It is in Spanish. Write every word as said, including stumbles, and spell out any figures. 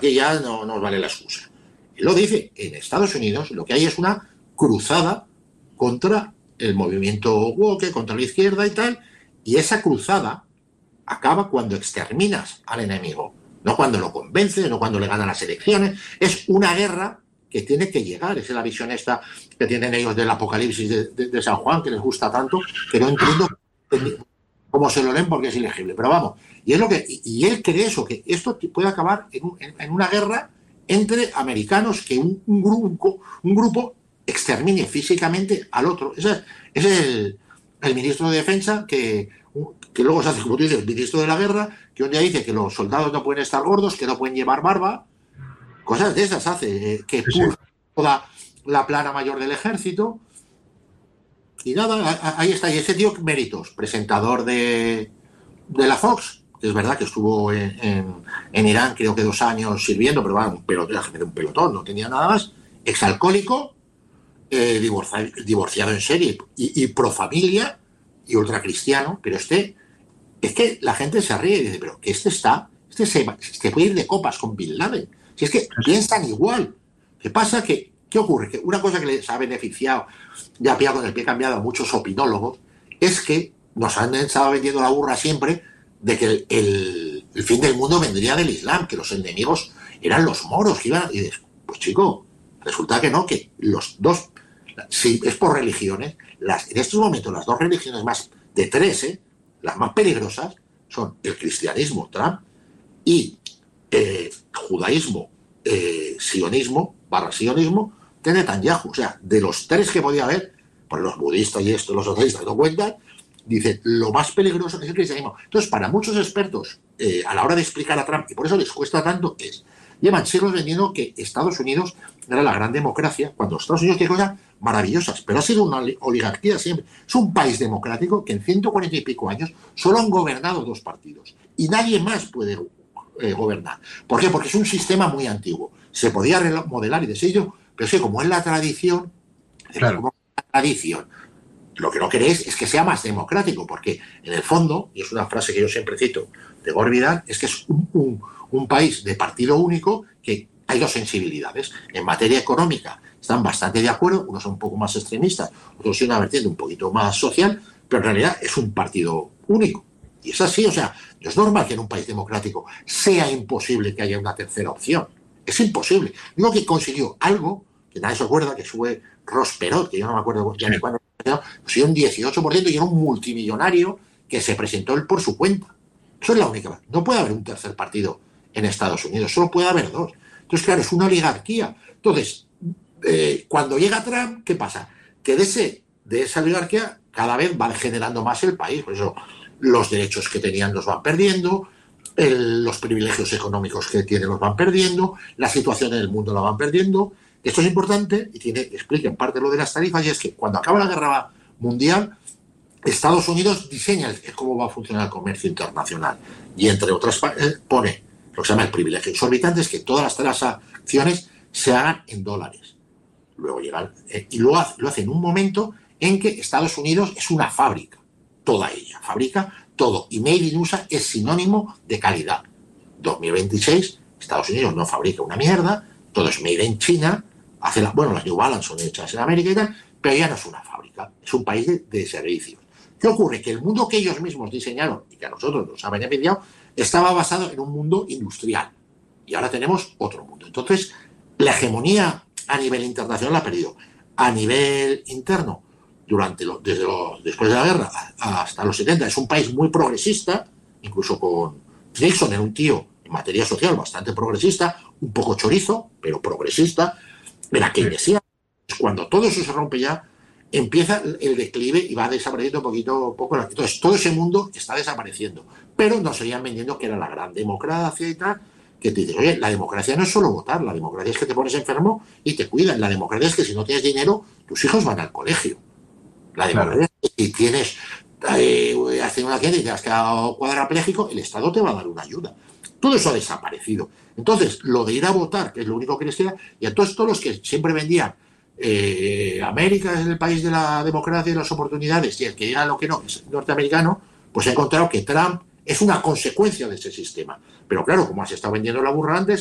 aquí ya no nos vale la excusa. Él lo dice, en Estados Unidos lo que hay es una cruzada contra el movimiento woke, contra la izquierda y tal, y esa cruzada acaba cuando exterminas al enemigo, no cuando lo convences, no cuando le ganan las elecciones. Es una guerra que tiene que llegar. Esa es la visión esta que tienen ellos del apocalipsis de, de, de San Juan, que les gusta tanto, que no entiendo cómo se lo leen porque es ilegible. Pero vamos, y es lo que y, y él cree eso, que esto puede acabar en, un, en, en una guerra entre americanos, que un, un, grupo, un grupo extermine físicamente al otro. Ese, ese es el, el ministro de Defensa que, que luego se hace, como tú dices, el ministro de la guerra, que un día dice que los soldados no pueden estar gordos, que no pueden llevar barba. Cosas de esas hace, eh, que purga toda la plana mayor del ejército. Y nada, ahí está. Y ese tío, méritos, presentador de, de la Fox, que es verdad que estuvo en, en, en Irán, creo que dos años sirviendo, pero bueno, un pelotón, un pelotón, no tenía nada más. Exalcohólico, eh, divorciado, divorciado en serie y, y pro familia y ultracristiano. Pero este, es que la gente se ríe y dice, pero que este está, este se, se puede ir de copas con Bin Laden. Si es que piensan igual. ¿Qué pasa? Que, ¿Qué ocurre? Que una cosa que les ha beneficiado, ya pillado con el pie cambiado a muchos opinólogos, es que nos han estado vendiendo la burra siempre de que el, el, el fin del mundo vendría del Islam, que los enemigos eran los moros, que iban, y dices, pues chico, resulta que no, que los dos, si es por religiones, las, en estos momentos las dos religiones más, de tres, ¿eh? Las más peligrosas, son el cristianismo, Trump, y eh, judaísmo, eh, sionismo, barra sionismo, de Netanyahu. O sea, de los tres que podía haber, por los budistas y esto, los socialistas no cuentan, dice, lo más peligroso es el cristianismo. Entonces, para muchos expertos, eh, a la hora de explicar a Trump, y por eso les cuesta tanto, es, llevan siglos vendiendo que Estados Unidos era la gran democracia, cuando Estados Unidos tiene cosas maravillosas, pero ha sido una oligarquía siempre. Es un país democrático que en ciento cuarenta y pico años solo han gobernado dos partidos, y nadie más puede eh, gobernar. ¿Por qué? Porque es un sistema muy antiguo. Se podía remodelar y de sello, pero es que como es la tradición, claro. como es la tradición, lo que no queréis es que sea más democrático, porque en el fondo, y es una frase que yo siempre cito de Gore Vidal, es que es un, un, un país de partido único, que hay dos sensibilidades. En materia económica están bastante de acuerdo, unos son un poco más extremistas, otros sí una vertiente un poquito más social, pero en realidad es un partido único. Y es así, o sea, no es normal que en un país democrático sea imposible que haya una tercera opción. Es imposible. Digo que consiguió algo, que nadie se acuerda, que fue Ross Perot, que yo no me acuerdo ya ni cuándo, consiguió un dieciocho por ciento y era un multimillonario que se presentó él por su cuenta. Eso es la única. No puede haber un tercer partido en Estados Unidos, solo puede haber dos. Entonces, claro, es una oligarquía. Entonces, eh, cuando llega Trump, ¿qué pasa? Que de, ese, de esa oligarquía cada vez va generando más el país. Por eso los derechos que tenían los van perdiendo, el, los privilegios económicos que tienen los van perdiendo, la situación en el mundo la van perdiendo. Esto es importante y tiene, explica en parte lo de las tarifas, y es que cuando acaba la guerra mundial, Estados Unidos diseña cómo va a funcionar el comercio internacional y, entre otras, pone lo que se llama el privilegio exorbitante, es que todas las transacciones se hagan en dólares. Luego llegan, eh, y lo hace, lo hace en un momento en que Estados Unidos es una fábrica, toda ella, fabrica todo, y Made in U S A es sinónimo de calidad. dos mil veintiséis, Estados Unidos no fabrica una mierda, todo es Made in China, hace la, bueno, las New Balance son hechas en América y tal, pero ya no es una fábrica, es un país de, de servicios. ¿Qué ocurre? Que el mundo que ellos mismos diseñaron y que a nosotros nos ha beneficiado estaba basado en un mundo industrial. Y ahora tenemos otro mundo. Entonces, la hegemonía a nivel internacional la ha perdido. A nivel interno, durante lo, desde los, después de la guerra hasta los setenta, es un país muy progresista, incluso con Nixon, era un tío en materia social bastante progresista, un poco chorizo, pero progresista. Era keynesiano. Cuando todo eso se rompe ya, empieza el declive y va desapareciendo un poquito, poco. Entonces, todo ese mundo está desapareciendo. Pero nos seguían vendiendo que era la gran democracia y tal, que te dices, oye, la democracia no es solo votar, la democracia es que te pones enfermo y te cuidan. La democracia es que si no tienes dinero, tus hijos van al colegio. La democracia claro. es que si tienes, eh, haciendo una accidente y te has quedado cuadrapléjico, el Estado te va a dar una ayuda. Todo eso ha desaparecido. Entonces, lo de ir a votar, que es lo único que les queda, y a todos, todos los que siempre vendían Eh, América es el país de la democracia y las oportunidades, y el que diga lo que no es norteamericano, pues he encontrado que Trump es una consecuencia de ese sistema. Pero claro, como has estado vendiendo la burra antes,